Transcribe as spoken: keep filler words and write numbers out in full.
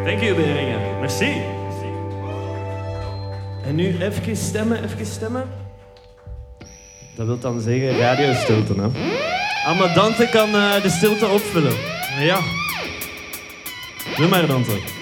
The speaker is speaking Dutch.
Thank you, Beringen. Merci. En nu even stemmen, even stemmen. Dat wil dan zeggen radiostilte, hè? Ah, maar Dante kan uh, de stilte opvullen. Ja. Doe maar, Dante.